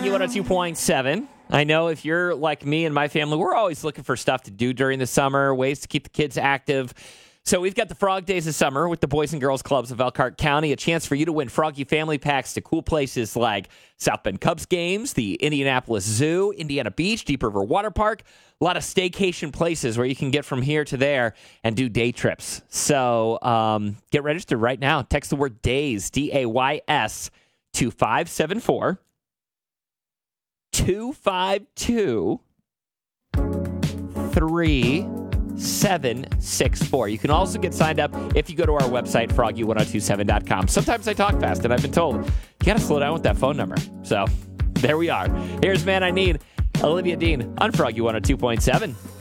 Froggy 102.7. I know if you're like me and my family, we're always looking for stuff to do during the summer, ways to keep the kids active. So we've got the Frog Days of Summer with the Boys and Girls Clubs of Elkhart County, a chance for you to win Froggy family packs to cool places like South Bend Cubs games, the Indianapolis Zoo, Indiana Beach, Deep River Water Park, a lot of staycation places where you can get from here to there and do day trips. So get registered right now. Text the word DAYS, D-A-Y-S, to 574 252 3764. You can also get signed up if you go to our website, froggy1027.com. Sometimes I talk fast, and I've been told, you got to slow down with that phone number. So there we are. Here's Man I Need, Olivia Dean on Froggy 102.7.